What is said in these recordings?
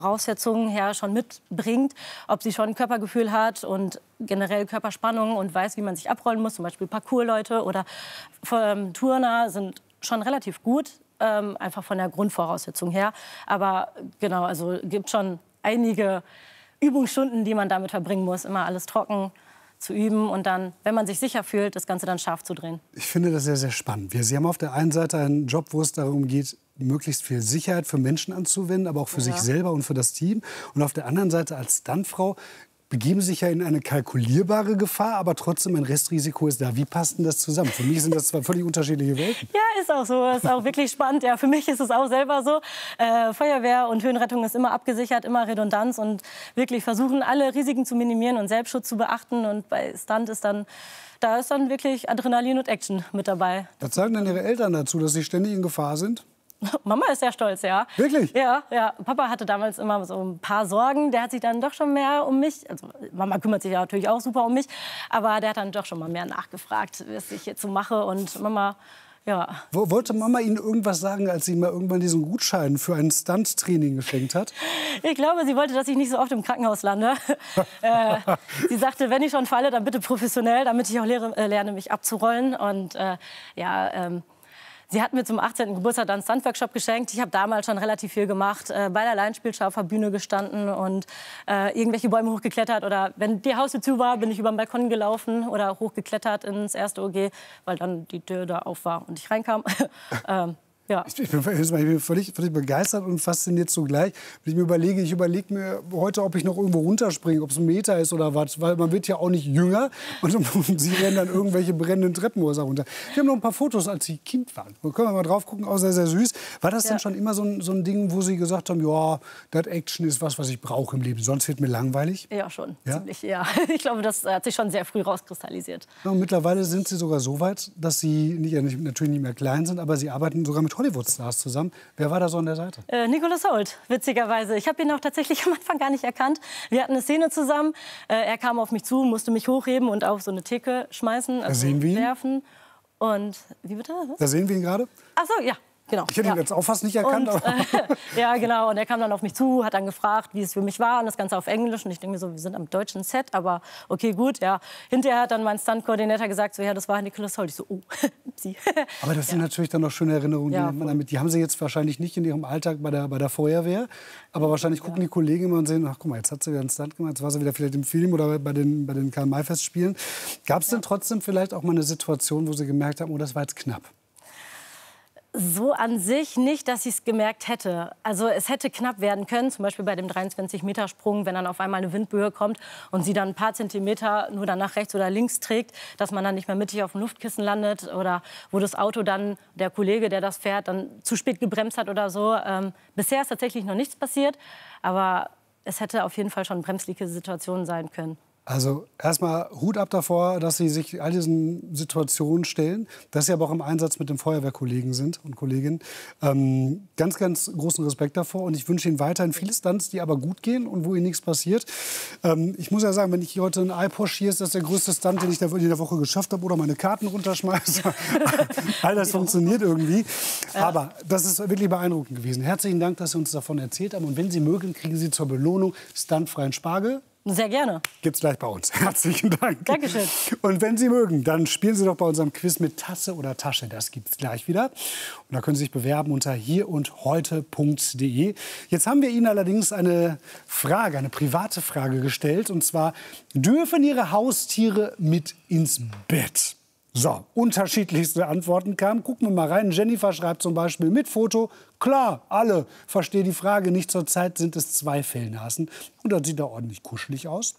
Voraussetzungen her schon mitbringt, ob sie schon ein Körpergefühl hat und generell Körperspannung und weiß, wie man sich abrollen muss. Zum Beispiel Parkourleute oder Turner sind schon relativ gut, einfach von der Grundvoraussetzung her. Aber genau, also gibt schon einige Übungsstunden, die man damit verbringen muss, immer alles trocken zu üben und dann, wenn man sich sicher fühlt, das Ganze dann scharf zu drehen. Ich finde das sehr, sehr spannend. Sie haben auf der einen Seite einen Job, wo es darum geht, möglichst viel Sicherheit für Menschen anzuwenden, aber auch für sich selber und für das Team. Und auf der anderen Seite als Stuntfrau begeben Sie sich ja in eine kalkulierbare Gefahr, aber trotzdem ein Restrisiko ist da. Wie passt denn das zusammen? Für mich sind das zwei völlig unterschiedliche Welten. Ja, ist auch so. Ist auch wirklich spannend. Ja, für mich ist es auch selber so. Feuerwehr und Höhenrettung ist immer abgesichert, immer Redundanz und wirklich versuchen, alle Risiken zu minimieren und Selbstschutz zu beachten. Und bei Stunt ist dann, da ist dann wirklich Adrenalin und Action mit dabei. Was sagen denn Ihre Eltern dazu, dass Sie ständig in Gefahr sind? Mama ist sehr stolz, ja. Wirklich? Ja, ja. Papa hatte damals immer so ein paar Sorgen. Der hat sich dann doch schon mehr um mich. Also Mama kümmert sich ja natürlich auch super um mich. Aber der hat dann doch schon mal mehr nachgefragt, was ich jetzt so mache. Und Mama, ja. Wollte Mama Ihnen irgendwas sagen, als sie mal irgendwann diesen Gutschein für ein Stunt-Training geschenkt hat? Ich glaube, sie wollte, dass ich nicht so oft im Krankenhaus lande. Sie sagte, wenn ich schon falle, dann bitte professionell, damit ich auch lerne, mich abzurollen. Und sie hat mir zum 18. Geburtstag dann einen Stunt-Workshop geschenkt. Ich habe damals schon relativ viel gemacht, bei der Laienspielschau auf der Bühne gestanden und irgendwelche Bäume hochgeklettert. Oder wenn die Haustür zu war, bin ich über den Balkon gelaufen oder hochgeklettert ins erste OG, weil dann die Tür da auf war und ich reinkam. Ja. Ich bin völlig begeistert und fasziniert zugleich. Wenn ich überlege mir heute, ob ich noch irgendwo runterspringe, ob es ein Meter ist oder was, weil man wird ja auch nicht jünger und Sie rennen dann irgendwelche brennenden Treppenhäuser runter. Wir haben noch ein paar Fotos, als Sie Kind waren. Da können wir mal drauf gucken, auch sehr, sehr süß. War das denn schon immer so ein Ding, wo Sie gesagt haben, ja, das Action ist was ich brauche im Leben, sonst wird mir langweilig? Ja, schon. Ja? Ziemlich, ja. Ich glaube, das hat sich schon sehr früh rauskristallisiert. Ja, und mittlerweile sind Sie sogar so weit, dass Sie natürlich nicht mehr klein sind, aber Sie arbeiten sogar mit Hollywood-Stars zusammen. Wer war da so an der Seite? Nicholas Hoult, witzigerweise. Ich habe ihn auch tatsächlich am Anfang gar nicht erkannt. Wir hatten eine Szene zusammen. Er kam auf mich zu, musste mich hochheben und auf so eine Theke schmeißen, also da sehen wir ihn. werfen. Und wie bitte? Was? Da sehen wir ihn gerade. Ach so, ja. Genau, ich hätte ihn jetzt auch fast nicht erkannt. Und, ja, genau. Und er kam dann auf mich zu, hat dann gefragt, wie es für mich war. Und das Ganze auf Englisch. Und ich denke mir so, wir sind am deutschen Set. Aber okay, gut, ja. Hinterher hat dann mein Stunt-Koordinator gesagt, so, ja, das war Nicholas Hoult. Ich so, oh, sie. Aber das sind natürlich dann noch schöne Erinnerungen, die haben Sie jetzt wahrscheinlich nicht in Ihrem Alltag bei der Feuerwehr. Aber wahrscheinlich gucken die Kollegen immer und sehen, ach, guck mal, jetzt hat sie wieder einen Stunt gemacht. Jetzt war sie wieder vielleicht im Film oder bei den Karl-May-Festspielen. Gab es denn trotzdem vielleicht auch mal eine Situation, wo Sie gemerkt haben, oh, das war jetzt knapp? So an sich nicht, dass ich es gemerkt hätte. Also es hätte knapp werden können, zum Beispiel bei dem 23-Meter-Sprung, wenn dann auf einmal eine Windböe kommt und sie dann ein paar Zentimeter nur dann nach rechts oder links trägt, dass man dann nicht mehr mittig auf dem Luftkissen landet oder wo das Auto dann, der Kollege, der das fährt, dann zu spät gebremst hat oder so. Bisher ist tatsächlich noch nichts passiert, aber es hätte auf jeden Fall schon bremsliche Situationen sein können. Also erstmal Hut ab davor, dass Sie sich all diesen Situationen stellen, dass Sie aber auch im Einsatz mit den Feuerwehrkollegen sind und Kolleginnen. Ganz, ganz großen Respekt davor und ich wünsche Ihnen weiterhin viele Stunts, die aber gut gehen und wo Ihnen nichts passiert. Ich muss ja sagen, wenn ich heute einen iPorsche hier ist, das der größte Stunt, den ich in der Woche geschafft habe oder meine Karten runterschmeiße. All das funktioniert irgendwie. Aber das ist wirklich beeindruckend gewesen. Herzlichen Dank, dass Sie uns davon erzählt haben und wenn Sie mögen, kriegen Sie zur Belohnung stuntfreien Spargel. Sehr gerne. Gibt's gleich bei uns. Herzlichen Dank. Dankeschön. Und wenn Sie mögen, dann spielen Sie doch bei unserem Quiz mit Tasse oder Tasche. Das gibt's gleich wieder. Und da können Sie sich bewerben unter hierundheute.de. Jetzt haben wir Ihnen allerdings eine Frage, eine private Frage gestellt. Und zwar, dürfen Ihre Haustiere mit ins Bett? So, unterschiedlichste Antworten kamen. Gucken wir mal rein. Jennifer schreibt zum Beispiel mit Foto. Klar, alle. Verstehe die Frage nicht. Zurzeit sind es 2 Fellnasen. Und das sieht da ordentlich kuschelig aus.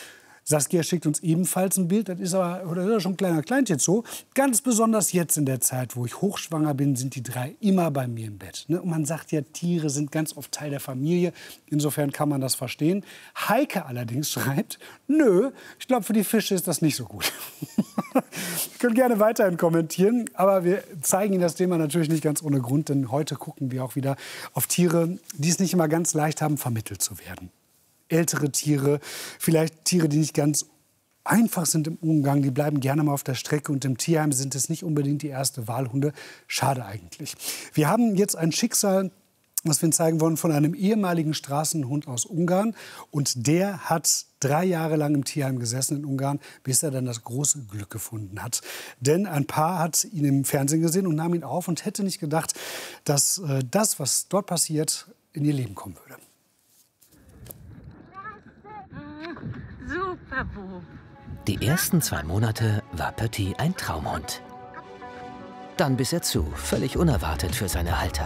Saskia schickt uns ebenfalls ein Bild. Das ist aber schon ein kleiner Kleinchen so. Ganz besonders jetzt in der Zeit, wo ich hochschwanger bin, sind die 3 immer bei mir im Bett. Und man sagt ja, Tiere sind ganz oft Teil der Familie. Insofern kann man das verstehen. Heike allerdings schreibt, nö, ich glaube, für die Fische ist das nicht so gut. Ihr könnt gerne weiterhin kommentieren, aber wir zeigen Ihnen das Thema natürlich nicht ganz ohne Grund, denn heute gucken wir auch wieder auf Tiere, die es nicht immer ganz leicht haben, vermittelt zu werden. Ältere Tiere, vielleicht Tiere, die nicht ganz einfach sind im Umgang, die bleiben gerne mal auf der Strecke und im Tierheim sind es nicht unbedingt die erste Wahl. Hunde, schade eigentlich. Wir haben jetzt ein Schicksal was wir Ihnen zeigen wollen, von einem ehemaligen Straßenhund aus Ungarn. Und der hat 3 Jahre lang im Tierheim gesessen in Ungarn, bis er dann das große Glück gefunden hat. Denn ein Paar hat ihn im Fernsehen gesehen und nahm ihn auf und hätte nicht gedacht, dass das, was dort passiert, in ihr Leben kommen würde. Super, Bub. Die ersten 2 Monate war Pötti ein Traumhund. Dann biss er zu, völlig unerwartet für seine Halter.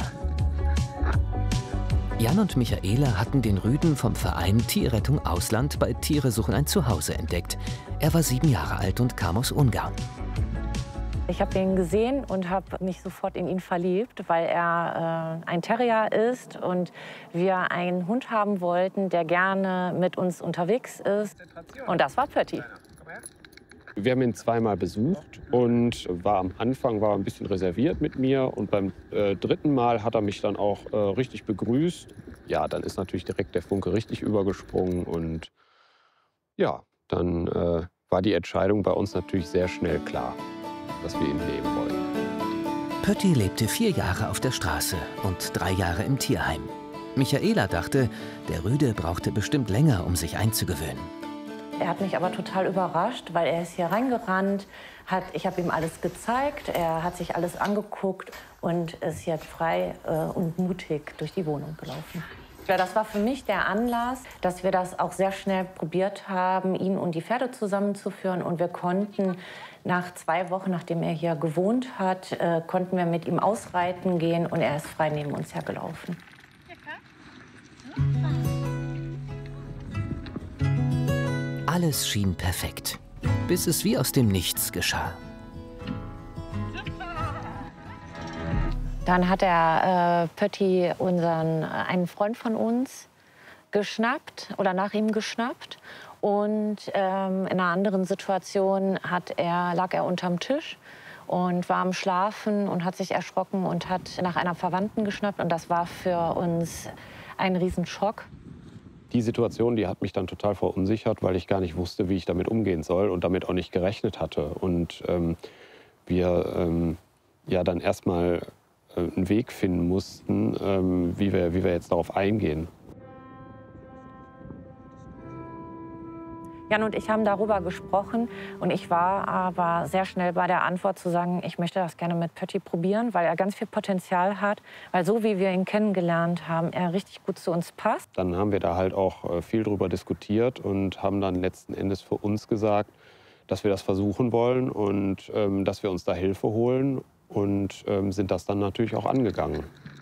Jan und Michaela hatten den Rüden vom Verein Tierrettung Ausland bei Tiere suchen ein Zuhause entdeckt. Er war 7 Jahre alt und kam aus Ungarn. Ich habe ihn gesehen und habe mich sofort in ihn verliebt, weil er ein Terrier ist und wir einen Hund haben wollten, der gerne mit uns unterwegs ist. Und das war Pötti. Wir haben ihn 2-mal besucht und war am Anfang ein bisschen reserviert mit mir. Und beim 3. Mal hat er mich dann auch richtig begrüßt. Ja, dann ist natürlich direkt der Funke richtig übergesprungen. Und ja, dann war die Entscheidung bei uns natürlich sehr schnell klar, dass wir ihn nehmen wollen. Pötti lebte 4 Jahre auf der Straße und 3 Jahre im Tierheim. Michaela dachte, der Rüde brauchte bestimmt länger, um sich einzugewöhnen. Er hat mich aber total überrascht, weil er ist hier reingerannt, ich habe ihm alles gezeigt, er hat sich alles angeguckt und ist jetzt frei und mutig durch die Wohnung gelaufen. Ja, das war für mich der Anlass, dass wir das auch sehr schnell probiert haben, ihn und die Pferde zusammenzuführen. Und wir konnten nach 2 Wochen, nachdem er hier gewohnt hat, konnten wir mit ihm ausreiten gehen und er ist frei neben uns hergelaufen. Alles schien perfekt, bis es wie aus dem Nichts geschah. Dann hat Pötti einen Freund von uns geschnappt oder nach ihm geschnappt. Und in einer anderen Situation lag er unterm Tisch und war am Schlafen und hat sich erschrocken und hat nach einer Verwandten geschnappt. Und das war für uns ein Riesenschock. Die Situation, die hat mich dann total verunsichert, weil ich gar nicht wusste, wie ich damit umgehen soll und damit auch nicht gerechnet hatte. Und wir ja dann erstmal einen Weg finden mussten, wie wir jetzt darauf eingehen. Jan und ich haben darüber gesprochen und ich war aber sehr schnell bei der Antwort zu sagen, ich möchte das gerne mit Pötti probieren, weil er ganz viel Potenzial hat, weil so wie wir ihn kennengelernt haben, er richtig gut zu uns passt. Dann haben wir da halt auch viel drüber diskutiert und haben dann letzten Endes für uns gesagt, dass wir das versuchen wollen und dass wir uns da Hilfe holen und sind das dann natürlich auch angegangen.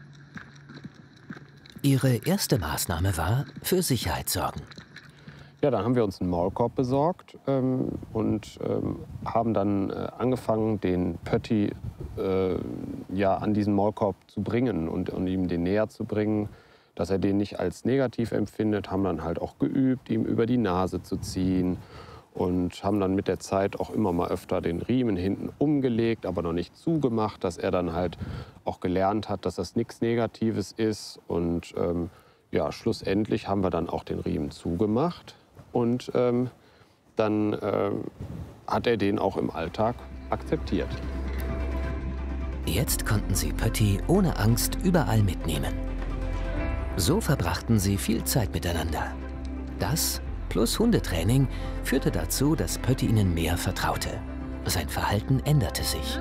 Ihre erste Maßnahme war, für Sicherheit sorgen. Ja, dann haben wir uns einen Maulkorb besorgt und haben dann angefangen, den Pötti ja, an diesen Maulkorb zu bringen und ihm den näher zu bringen, dass er den nicht als negativ empfindet. Haben dann halt auch geübt, ihm über die Nase zu ziehen und haben dann mit der Zeit auch immer mal öfter den Riemen hinten umgelegt, aber noch nicht zugemacht, dass er dann halt auch gelernt hat, dass das nichts Negatives ist. Und ja, schlussendlich haben wir dann auch den Riemen zugemacht. Und dann hat er den auch im Alltag akzeptiert. Jetzt konnten sie Pötti ohne Angst überall mitnehmen. So verbrachten sie viel Zeit miteinander. Das plus Hundetraining führte dazu, dass Pötti ihnen mehr vertraute. Sein Verhalten änderte sich.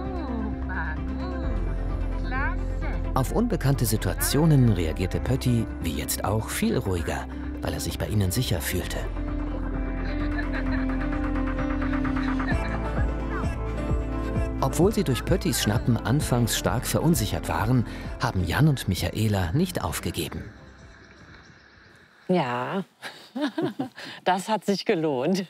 Auf unbekannte Situationen reagierte Pötti, wie jetzt auch, viel ruhiger, weil er sich bei ihnen sicher fühlte. Obwohl sie durch Pöttis Schnappen anfangs stark verunsichert waren, haben Jan und Michaela nicht aufgegeben. Ja, das hat sich gelohnt.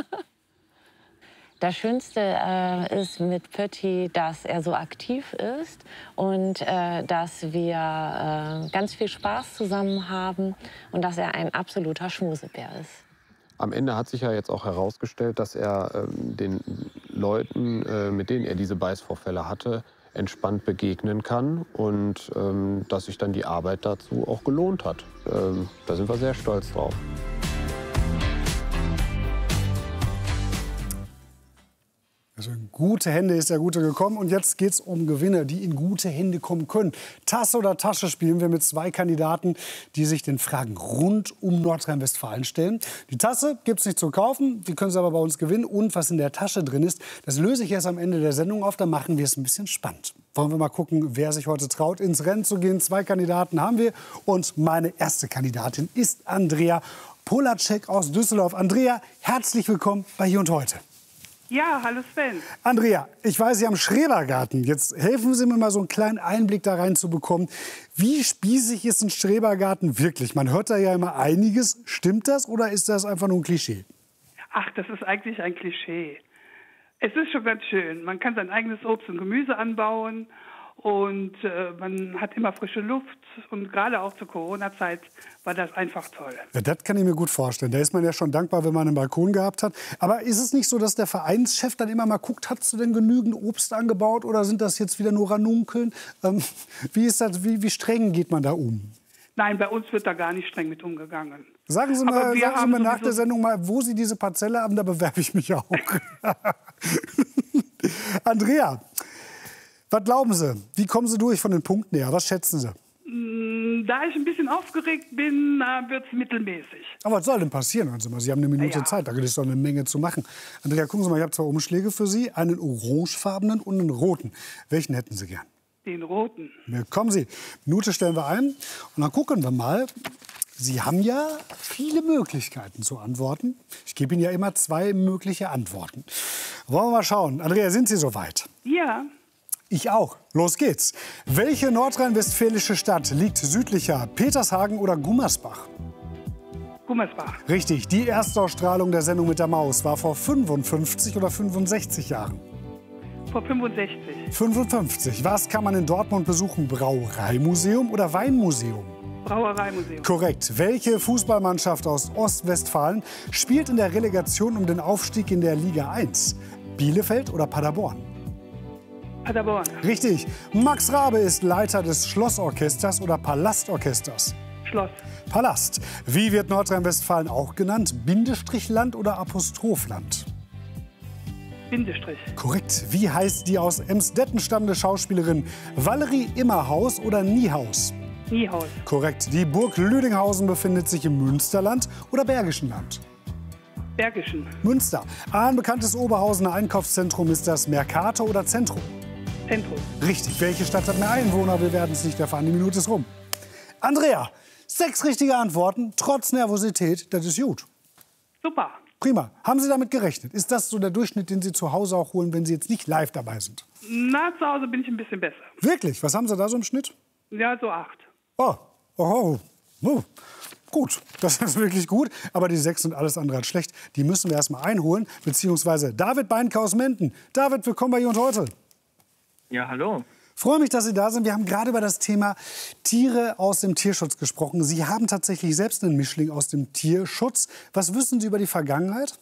Das Schönste ist mit Pötti, dass er so aktiv ist und dass wir ganz viel Spaß zusammen haben und dass er ein absoluter Schmusebär ist. Am Ende hat sich ja jetzt auch herausgestellt, dass er den Leuten, mit denen er diese Beißvorfälle hatte, entspannt begegnen kann und dass sich dann die Arbeit dazu auch gelohnt hat. Da sind wir sehr stolz drauf. Also ein gute Hände ist der Gute gekommen. Und jetzt geht es um Gewinne, die in gute Hände kommen können. Tasse oder Tasche spielen wir mit 2 Kandidaten, die sich den Fragen rund um Nordrhein-Westfalen stellen. Die Tasse gibt es nicht zu kaufen, die können Sie aber bei uns gewinnen. Und was in der Tasche drin ist, das löse ich erst am Ende der Sendung auf. Dann machen wir es ein bisschen spannend. Wollen wir mal gucken, wer sich heute traut, ins Rennen zu gehen. 2 Kandidaten haben wir. Und meine erste Kandidatin ist Andrea Polacek aus Düsseldorf. Andrea, herzlich willkommen bei Hier und Heute. Ja, hallo Sven. Andrea, ich weiß, Sie haben Schrebergarten. Jetzt helfen Sie mir mal, so einen kleinen Einblick da rein zu bekommen. Wie spießig ist ein Schrebergarten wirklich? Man hört da ja immer einiges. Stimmt das oder ist das einfach nur ein Klischee? Ach, das ist eigentlich ein Klischee. Es ist schon ganz schön. Man kann sein eigenes Obst und Gemüse anbauen und man hat immer frische Luft. Und gerade auch zur Corona-Zeit war das einfach toll. Ja, das kann ich mir gut vorstellen. Da ist man ja schon dankbar, wenn man einen Balkon gehabt hat. Aber ist es nicht so, dass der Vereinschef dann immer mal guckt, hast du denn genügend Obst angebaut oder sind das jetzt wieder nur Ranunkeln? Wie ist das, wie streng geht man da um? Nein, bei uns wird da gar nicht streng mit umgegangen. Sagen Sie mir nach der Sendung mal, wo Sie diese Parzelle haben, da bewerbe ich mich auch. Andrea, was glauben Sie? Wie kommen Sie durch von den Punkten her? Was schätzen Sie? Da ich ein bisschen aufgeregt bin, wird es mittelmäßig. Aber was soll denn passieren? Also, Sie haben eine Minute Zeit, da ist doch eine Menge zu machen. Andrea, gucken Sie mal, ich habe 2 Umschläge für Sie, einen orangefarbenen und einen roten. Welchen hätten Sie gern? Den roten. Ja, kommen Sie, Minute stellen wir ein und dann gucken wir mal. Sie haben ja viele Möglichkeiten zu antworten. Ich gebe Ihnen ja immer 2 mögliche Antworten. Wollen wir mal schauen. Andrea, sind Sie soweit? Ja. Ich auch. Los geht's. Welche nordrhein-westfälische Stadt liegt südlicher, Petershagen oder Gummersbach? Gummersbach. Richtig. Die Erstausstrahlung der Sendung mit der Maus war vor 55 oder 65 Jahren? Vor 65. 55. Was kann man in Dortmund besuchen? Brauereimuseum oder Weinmuseum? Brauereimuseum. Korrekt. Welche Fußballmannschaft aus Ostwestfalen spielt in der Relegation um den Aufstieg in der Liga 1? Bielefeld oder Paderborn? Paderborn. Richtig. Max Rabe ist Leiter des Schlossorchesters oder Palastorchesters? Schloss. Palast. Wie wird Nordrhein-Westfalen auch genannt? Bindestrichland oder Apostropland? Bindestrich. Korrekt. Wie heißt die aus Emsdetten stammende Schauspielerin? Valerie Immerhaus oder Niehaus? Niehaus. Korrekt. Die Burg Lüdinghausen befindet sich im Münsterland oder Bergischen Land? Bergischen. Münster. Ein bekanntes Oberhausener Einkaufszentrum ist das Mercator oder Zentrum? Zentrum. Richtig. Welche Stadt hat mehr Einwohner? Wir werden es nicht erfahren. Die Minute ist rum. Andrea, 6 richtige Antworten, trotz Nervosität. Das ist gut. Super. Prima. Haben Sie damit gerechnet? Ist das so der Durchschnitt, den Sie zu Hause auch holen, wenn Sie jetzt nicht live dabei sind? Na, zu Hause bin ich ein bisschen besser. Wirklich? Was haben Sie da so im Schnitt? Ja, so 8. Oh. Gut, das ist wirklich gut. Aber die 6 sind alles andere als schlecht. Die müssen wir erst mal einholen. Beziehungsweise David Beinke aus Menden. David, willkommen bei Hier und Heute. Ja, hallo. Freue mich, dass Sie da sind. Wir haben gerade über das Thema Tiere aus dem Tierschutz gesprochen. Sie haben tatsächlich selbst einen Mischling aus dem Tierschutz. Was wissen Sie über die Vergangenheit?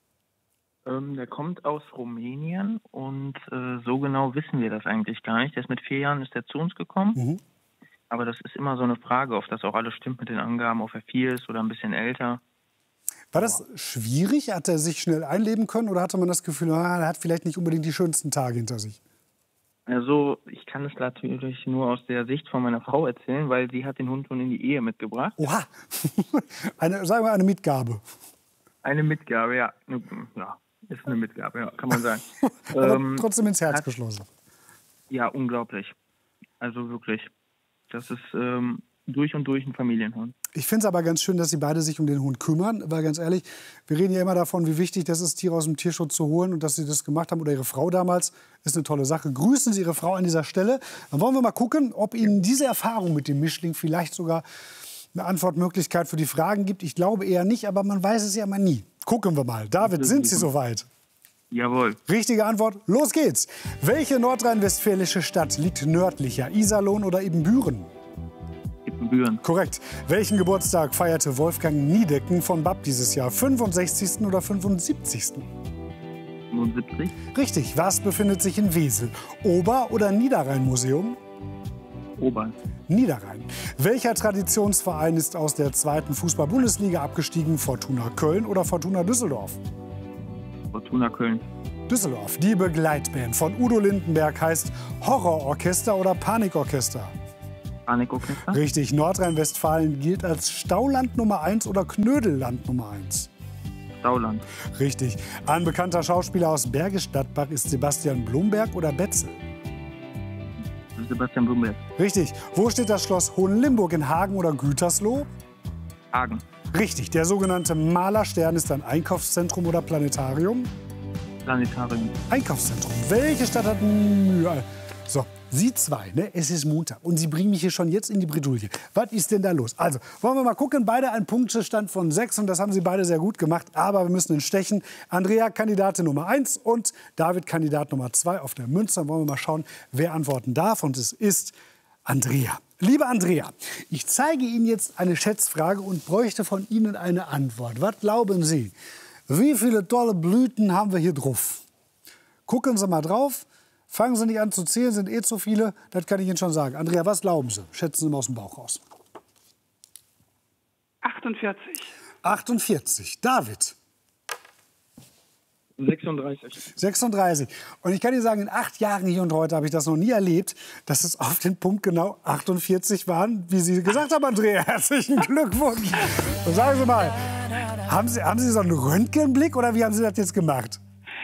Der kommt aus Rumänien und so genau wissen wir das eigentlich gar nicht. Der ist mit 4 Jahren ist der zu uns gekommen. Mhm. Aber das ist immer so eine Frage, ob das auch alles stimmt mit den Angaben, ob er 4 ist oder ein bisschen älter. War das schwierig? Hat er sich schnell einleben können oder hatte man das Gefühl, er hat vielleicht nicht unbedingt die schönsten Tage hinter sich? Also ich kann es natürlich nur aus der Sicht von meiner Frau erzählen, weil sie hat den Hund schon in die Ehe mitgebracht. Oha, sagen wir eine Mitgabe. Eine Mitgabe, ja. Ja, ist eine Mitgabe, ja, kann man sagen. Aber trotzdem ins Herz geschlossen. Ja, unglaublich. Also wirklich. Das ist durch und durch ein Familienhund. Ich finde es aber ganz schön, dass Sie beide sich um den Hund kümmern. Weil ganz ehrlich, wir reden ja immer davon, wie wichtig das ist, Tiere aus dem Tierschutz zu holen. Und dass Sie das gemacht haben oder Ihre Frau damals, ist eine tolle Sache. Grüßen Sie Ihre Frau an dieser Stelle. Dann wollen wir mal gucken, ob Ihnen diese Erfahrung mit dem Mischling vielleicht sogar eine Antwortmöglichkeit für die Fragen gibt. Ich glaube eher nicht, aber man weiß es ja mal nie. Gucken wir mal. David, sind Sie soweit? Jawohl. Richtige Antwort, los geht's. Welche nordrhein-westfälische Stadt liegt nördlicher, Iserlohn oder Ibbenbüren? Ibbenbüren. Korrekt. Welchen Geburtstag feierte Wolfgang Niedecken von Bapp dieses Jahr? 65. oder 75.? 75. Richtig. Was befindet sich in Wesel? Ober- oder Niederrhein-Museum? Obern. Niederrhein. Welcher Traditionsverein ist aus der 2. Fußball-Bundesliga abgestiegen? Fortuna Köln oder Fortuna Düsseldorf? Fortuna Köln. Düsseldorf. Die Begleitband von Udo Lindenberg heißt Horrororchester oder Panikorchester? Panikorchester. Richtig. Nordrhein-Westfalen gilt als Stauland Nummer 1 oder Knödelland Nummer 1? Stauland. Richtig. Ein bekannter Schauspieler aus Bergisch Gladbach ist Sebastian Blumberg oder Betzel? Sebastian Blumberg. Richtig. Wo steht das Schloss Hohenlimburg, in Hagen oder Gütersloh? Hagen. Richtig. Der sogenannte Malerstern ist ein Einkaufszentrum oder Planetarium? Planetarium. Einkaufszentrum. Welche Stadt hat... So, Sie zwei, ne? Es ist Montag und Sie bringen mich hier schon jetzt in die Bredouille. Was ist denn da los? Also, wollen wir mal gucken. Beide einen Punktestand von 6 und das haben Sie beide sehr gut gemacht. Aber wir müssen entstechen. Andrea, Kandidatin Nummer 1 und David, Kandidat Nummer 2 auf der Münze. Dann wollen wir mal schauen, wer antworten darf. Und es ist Andrea. Liebe Andrea, ich zeige Ihnen jetzt eine Schätzfrage und bräuchte von Ihnen eine Antwort. Was glauben Sie? Wie viele tolle Blüten haben wir hier drauf? Gucken Sie mal drauf. Fangen Sie nicht an zu zählen, sind zu viele. Das kann ich Ihnen schon sagen. Andrea, was glauben Sie? Schätzen Sie mal aus dem Bauch raus. 48. 48. David? 36. 36. Und ich kann Ihnen sagen, in 8 Jahren hier und heute habe ich das noch nie erlebt, dass es auf den Punkt genau 48 waren, wie Sie gesagt haben, Andrea. Herzlichen Glückwunsch. Und sagen Sie mal, haben Sie so einen Röntgenblick oder wie haben Sie das jetzt gemacht?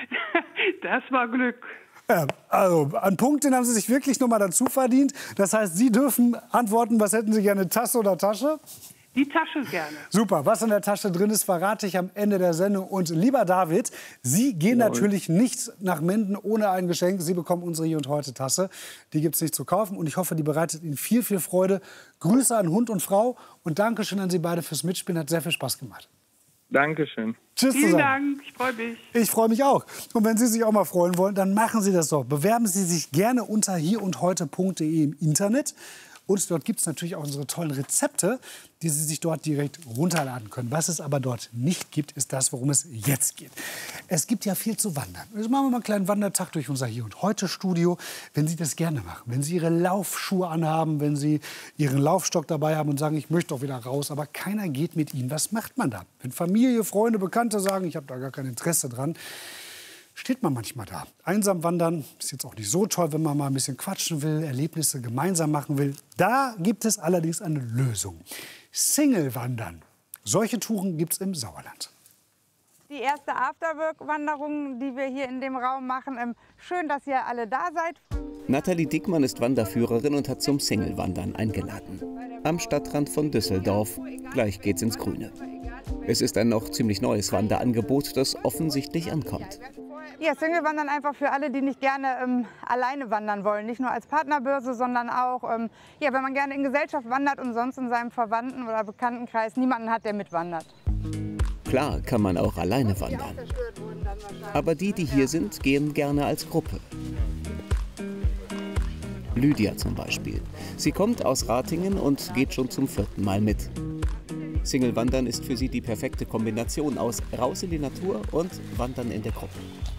Das war Glück. Ja, also, einen Punkt, den haben Sie sich wirklich noch mal dazu verdient. Das heißt, Sie dürfen antworten, was hätten Sie gerne, Tasse oder Tasche? Die Tasche gerne. Super, was in der Tasche drin ist, verrate ich am Ende der Sendung. Und lieber David, Sie gehen natürlich nicht nach Menden ohne ein Geschenk. Sie bekommen unsere Hier und Heute Tasse. Die gibt es nicht zu kaufen und ich hoffe, die bereitet Ihnen viel, viel Freude. Grüße an Hund und Frau und Dankeschön an Sie beide fürs Mitspielen. Hat sehr viel Spaß gemacht. Dankeschön. Tschüss Vielen zusammen. Dank, ich freue mich. Ich freue mich auch. Und wenn Sie sich auch mal freuen wollen, dann machen Sie das doch. Bewerben Sie sich gerne unter hierundheute.de im Internet. Und dort gibt es natürlich auch unsere tollen Rezepte, die Sie sich dort direkt runterladen können. Was es aber dort nicht gibt, ist das, worum es jetzt geht. Es gibt ja viel zu wandern. Jetzt machen wir mal einen kleinen Wandertag durch unser Hier und Heute Studio. Wenn Sie das gerne machen, wenn Sie Ihre Laufschuhe anhaben, wenn Sie Ihren Laufstock dabei haben und sagen, ich möchte doch wieder raus, aber keiner geht mit Ihnen. Was macht man da? Wenn Familie, Freunde, Bekannte sagen, ich habe da gar kein Interesse dran, steht man manchmal da. Einsam wandern ist jetzt auch nicht so toll, wenn man mal ein bisschen quatschen will, Erlebnisse gemeinsam machen will. Da gibt es allerdings eine Lösung. Single wandern. Solche Touren gibt es im Sauerland. Die erste Afterwork-Wanderung, die wir hier in dem Raum machen. Schön, dass ihr alle da seid. Nathalie Dickmann ist Wanderführerin und hat zum Single-Wandern eingeladen. Am Stadtrand von Düsseldorf. Gleich geht's ins Grüne. Es ist ein noch ziemlich neues Wanderangebot, das offensichtlich ankommt. Ja, Single-Wandern einfach für alle, die nicht gerne alleine wandern wollen. Nicht nur als Partnerbörse, sondern auch, ja, wenn man gerne in Gesellschaft wandert und sonst in seinem Verwandten- oder Bekanntenkreis niemanden hat, der mitwandert. Klar kann man auch alleine wandern. Aber die hier sind, gehen gerne als Gruppe. Lydia zum Beispiel. Sie kommt aus Ratingen und geht schon zum 4. Mal mit. Single-Wandern ist für sie die perfekte Kombination aus raus in die Natur und Wandern in der Gruppe.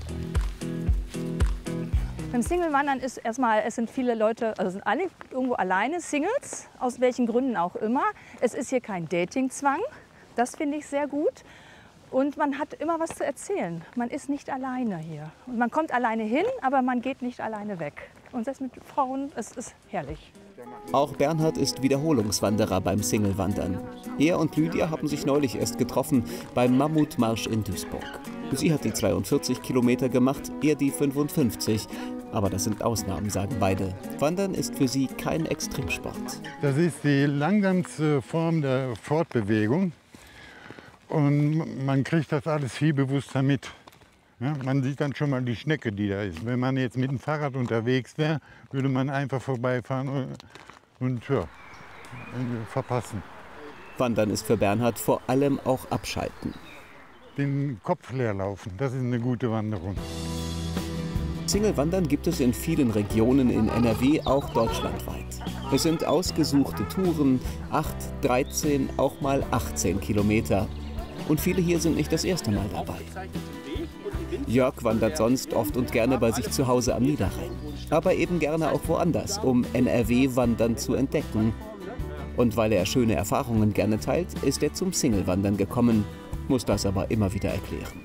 Beim Single-Wandern ist erstmal, es sind viele Leute, also sind alle irgendwo alleine, Singles, aus welchen Gründen auch immer. Es ist hier kein Datingzwang, das finde ich sehr gut. Und man hat immer was zu erzählen. Man ist nicht alleine hier. Und man kommt alleine hin, aber man geht nicht alleine weg. Und das mit Frauen, es ist herrlich. Auch Bernhard ist Wiederholungswanderer beim Single-Wandern. Er und Lydia haben sich neulich erst getroffen beim Mammutmarsch in Duisburg. Sie hat die 42 Kilometer gemacht, er die 55. Aber das sind Ausnahmen, sagen beide. Wandern ist für sie kein Extremsport. Das ist die langsamste Form der Fortbewegung. Und man kriegt das alles viel bewusster mit. Ja, man sieht dann schon mal die Schnecke, die da ist. Wenn man jetzt mit dem Fahrrad unterwegs wäre, würde man einfach vorbeifahren und ja, verpassen. Wandern ist für Bernhard vor allem auch Abschalten. Den Kopf leer laufen, das ist eine gute Wanderung. Single-Wandern gibt es in vielen Regionen in NRW, auch deutschlandweit. Es sind ausgesuchte Touren, 8, 13, auch mal 18 Kilometer. Und viele hier sind nicht das erste Mal dabei. Jörg wandert sonst oft und gerne bei sich zu Hause am Niederrhein. Aber eben gerne auch woanders, um NRW-Wandern zu entdecken. Und weil er schöne Erfahrungen gerne teilt, ist er zum Single-Wandern gekommen, muss das aber immer wieder erklären.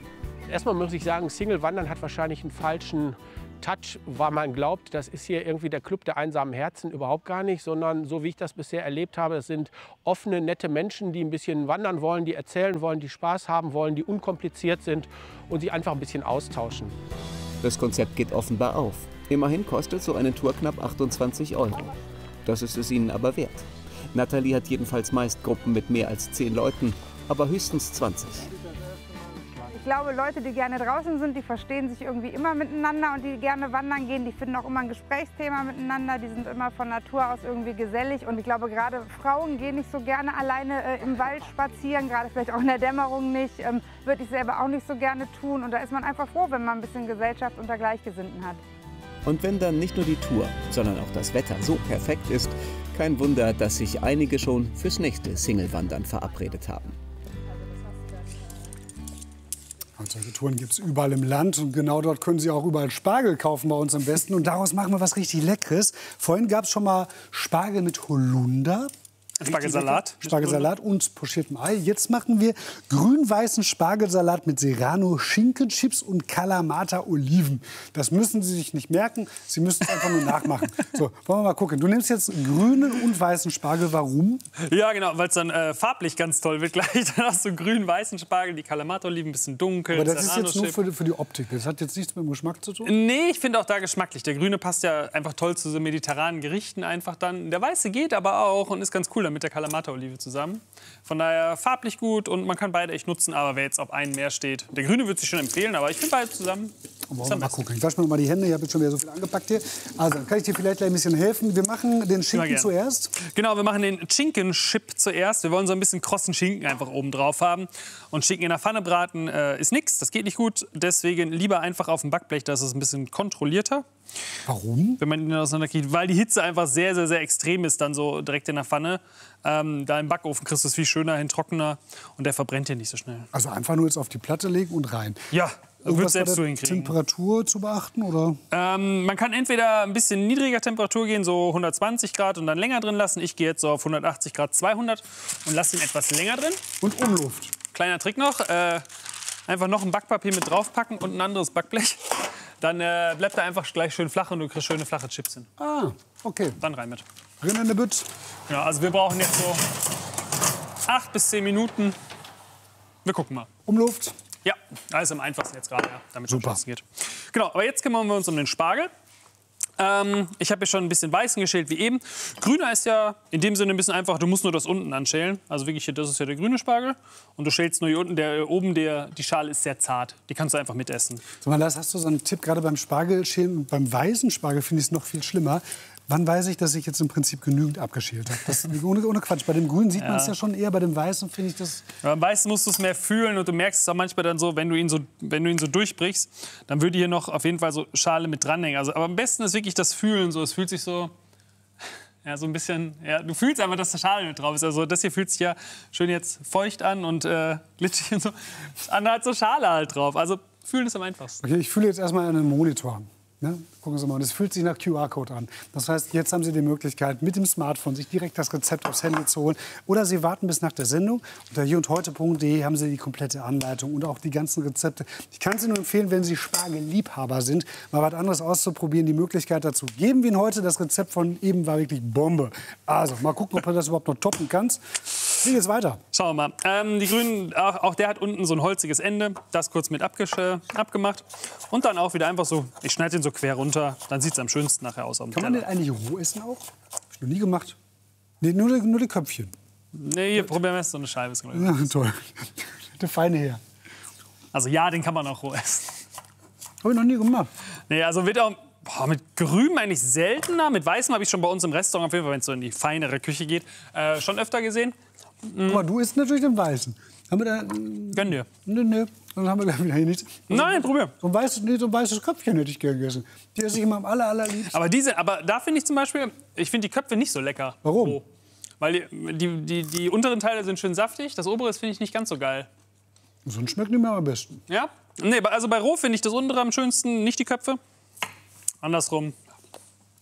Erstmal muss ich sagen, Single-Wandern hat wahrscheinlich einen falschen Touch, weil man glaubt, das ist hier irgendwie der Club der einsamen Herzen, überhaupt gar nicht, sondern so wie ich das bisher erlebt habe, das sind offene, nette Menschen, die ein bisschen wandern wollen, die erzählen wollen, die Spaß haben wollen, die unkompliziert sind und sich einfach ein bisschen austauschen. Das Konzept geht offenbar auf. Immerhin kostet so eine Tour knapp 28 €. Das ist es ihnen aber wert. Nathalie hat jedenfalls meist Gruppen mit mehr als 10 Leuten, aber höchstens 20. Ich glaube, Leute, die gerne draußen sind, die verstehen sich irgendwie immer miteinander und die gerne wandern gehen, die finden auch immer ein Gesprächsthema miteinander, die sind immer von Natur aus irgendwie gesellig und ich glaube, gerade Frauen gehen nicht so gerne alleine im Wald spazieren, gerade vielleicht auch in der Dämmerung nicht, würde ich selber auch nicht so gerne tun und da ist man einfach froh, wenn man ein bisschen Gesellschaft unter Gleichgesinnten hat. Und wenn dann nicht nur die Tour, sondern auch das Wetter so perfekt ist, kein Wunder, dass sich einige schon fürs nächste Single-Wandern verabredet haben. Und solche Touren gibt es überall im Land und genau dort können Sie auch überall Spargel kaufen bei uns im Westen und daraus machen wir was richtig Leckeres. Vorhin gab es schon mal Spargel mit Holunder. Spargelsalat. Spargelsalat und pochiertem Ei. Jetzt machen wir grün-weißen Spargelsalat mit Serrano, Schinkenchips und Kalamata-Oliven. Das müssen Sie sich nicht merken, Sie müssen es einfach nur nachmachen. So, wollen wir mal gucken. Du nimmst jetzt grünen und weißen Spargel. Warum? Ja, genau, weil es dann farblich ganz toll wird gleich. Dann hast du grün-weißen Spargel, die Kalamata-Oliven, ein bisschen dunkel. Aber das ist jetzt nur für die Optik. Das hat jetzt nichts mit dem Geschmack zu tun? Nee, ich finde auch da geschmacklich. Der grüne passt ja einfach toll zu so mediterranen Gerichten einfach dann. Der weiße geht aber auch und ist ganz cool mit der Kalamata-Olive zusammen. Von daher farblich gut und man kann beide echt nutzen, aber wer jetzt auf einen mehr steht. Der grüne würde sich schon empfehlen, aber ich finde beide zusammen. Mal gucken. Ich wasche mir noch mal die Hände, ich habe jetzt schon wieder so viel angepackt hier. Also, kann ich dir vielleicht gleich ein bisschen helfen? Wir machen den Schinken zuerst. Genau, wir machen den Schinken-Chip zuerst. Wir wollen so ein bisschen krossen Schinken einfach oben drauf haben. Und Schinken in der Pfanne braten ist nichts, das geht nicht gut. Deswegen lieber einfach auf dem Backblech, das ist ein bisschen kontrollierter. Warum? Wenn man ihn auseinanderkriegt, weil die Hitze einfach sehr, sehr, sehr extrem ist, dann so direkt in der Pfanne. Da im Backofen kriegst du es viel schöner hin, trockener und der verbrennt ja nicht so schnell. Also einfach nur jetzt auf die Platte legen und rein? Ja. Irgendwas selbst bei der hinkriegen. Temperatur zu beachten, oder? Man kann entweder ein bisschen niedriger Temperatur gehen, so 120 Grad und dann länger drin lassen. Ich gehe jetzt so auf 180 Grad 200 und lasse ihn etwas länger drin. Und Umluft. Kleiner Trick noch, einfach noch ein Backpapier mit draufpacken und ein anderes Backblech. Dann bleibt er einfach gleich schön flach und du kriegst schöne flache Chips hin. Ah, okay. Dann rein mit. Drin in der Bütt. Ja, also wir brauchen jetzt so 8 bis 10 Minuten. Wir gucken mal. Umluft. Ja, alles am einfachsten jetzt gerade, ja, damit es schon geht. Genau, aber jetzt kümmern wir uns um den Spargel. Ich habe hier schon ein bisschen weißen geschält wie eben. Grüner ist ja in dem Sinne ein bisschen einfach, du musst nur das unten anschälen. Also wirklich, hier, das ist ja der grüne Spargel. Und du schälst nur hier unten, die Schale ist sehr zart. Die kannst du einfach mitessen. Sag mal, Lars, hast du so einen Tipp, gerade beim Spargelschälen und beim weißen Spargel finde ich es noch viel schlimmer. Wann weiß ich, dass ich jetzt im Prinzip genügend abgeschält habe? Ohne Quatsch. Bei dem Grünen sieht man es ja schon eher, bei dem Weißen finde ich das... Ja, beim Weißen musst du es mehr fühlen und du merkst es auch manchmal dann so, wenn du ihn so durchbrichst, dann würde hier noch auf jeden Fall so Schale mit dranhängen. Also, aber am besten ist wirklich das Fühlen. So. Es fühlt sich so... Ja, so ein bisschen... Ja, du fühlst einfach, dass da Schale mit drauf ist. Also das hier fühlt sich ja schön jetzt feucht an und glitschig und so. Das andere hat so Schale halt drauf. Also fühlen ist am einfachsten. Okay, ich fühle jetzt erstmal einen Monitor. Ne? Gucken Sie mal, und es fühlt sich nach QR-Code an. Das heißt, jetzt haben Sie die Möglichkeit, mit dem Smartphone sich direkt das Rezept aufs Handy zu holen. Oder Sie warten bis nach der Sendung. Unter hierundheute.de haben Sie die komplette Anleitung und auch die ganzen Rezepte. Ich kann Sie nur empfehlen, wenn Sie Spargelliebhaber sind, mal was anderes auszuprobieren, die Möglichkeit dazu. Geben wir Ihnen heute das Rezept von eben, war wirklich Bombe. Also, mal gucken, ob du das überhaupt noch toppen kannst. Wie geht's weiter? Schauen wir mal. Die Grünen, auch der hat unten so ein holziges Ende. Das kurz mit abgemacht. Und dann auch wieder einfach so, ich schneide den so quer runter. Dann sieht es am schönsten nachher aus. Kann man den eigentlich roh essen auch? Hab ich noch nie gemacht. Nee, nur die Köpfchen. Nee, hier, probieren wir erst so eine Scheibe. Ja, toll. Der feine her. Also ja, den kann man auch roh essen. Habe ich noch nie gemacht. Nee, also wird auch mit Grün eigentlich seltener. Mit Weißem habe ich schon bei uns im Restaurant, auf jeden Fall, wenn es so in die feinere Küche geht, schon öfter gesehen. Aber du isst natürlich den Weißen. Haben wir da, Gönn dir. Nee. Dann haben wir gleich wieder hier nichts. Nein, probier. So ein weißes Köpfchen hätte ich gern gegessen. Die esse ich immer am allerliebsten. Aber da finde ich zum Beispiel, ich finde die Köpfe nicht so lecker. Warum? Roh. Weil die unteren Teile sind schön saftig, das obere finde ich nicht ganz so geil. So schmeckt die mir am besten. Ja? Nee, also bei roh finde ich das untere am schönsten, nicht die Köpfe. Andersrum.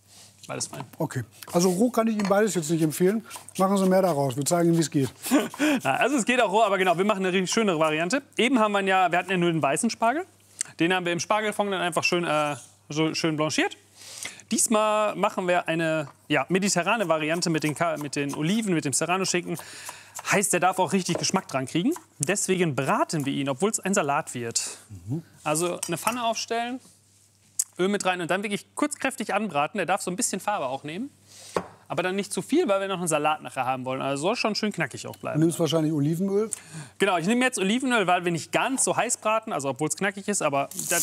Beides fein. Okay. Also roh kann ich Ihnen beides jetzt nicht empfehlen. Machen Sie mehr daraus. Wir zeigen Ihnen, wie es geht. Also es geht auch roh, aber genau, wir machen eine richtig schönere Variante. Eben haben wir hatten ja nur den weißen Spargel. Den haben wir im Spargelfond dann einfach schön, so schön blanchiert. Diesmal machen wir eine mediterrane Variante mit den Oliven, mit dem Serrano-Schinken. Heißt, der darf auch richtig Geschmack dran kriegen. Deswegen braten wir ihn, obwohl es ein Salat wird. Also eine Pfanne aufstellen, Öl mit rein und dann wirklich kurz kräftig anbraten. Der darf so ein bisschen Farbe auch nehmen. Aber dann nicht zu viel, weil wir noch einen Salat nachher haben wollen. Also soll schon schön knackig auch bleiben. Du nimmst wahrscheinlich Olivenöl? Genau, ich nehme jetzt Olivenöl, weil wir nicht ganz so heiß braten, also obwohl es knackig ist, aber